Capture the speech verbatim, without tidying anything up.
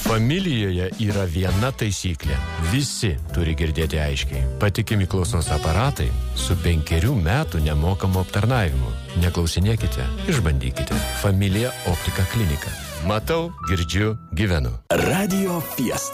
Familijoje yra viena taisyklė. Visi turi girdėti aiškiai. Patikimi klausos aparatai su penkerių metų nemokamu aptarnavimu. Neklausinėkite, išbandykite. Familija Optika klinika. Matau, girdžiu, gyvenu. Radio Fiesta.